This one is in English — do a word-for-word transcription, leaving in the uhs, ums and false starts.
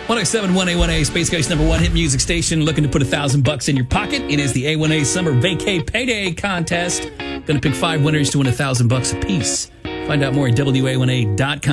one oh seven point one A one A, Space Coast number one hit music station, looking to put a thousand bucks in your pocket. It is the A one A Summer Vacay Payday Contest. Going to pick five winners to win a thousand bucks apiece. Find out more at W A one A dot com.